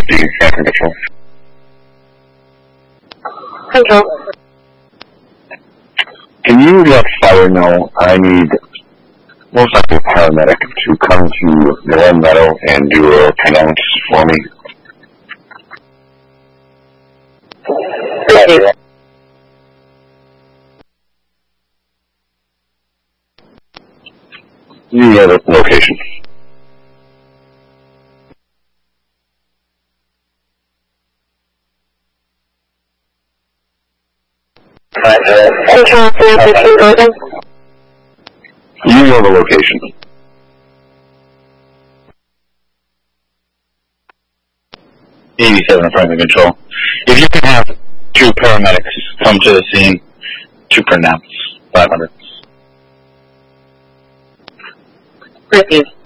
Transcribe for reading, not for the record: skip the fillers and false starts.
50, Phantom Control. Control. Can you let fire know I need most likely a paramedic to come to Milan Meadow and do a pronounce for me? Ready. The location. Control 315 building. You know the location. '87 Franklin Control. If you can have 2 paramedics come to the scene to pronounce 500. Ready.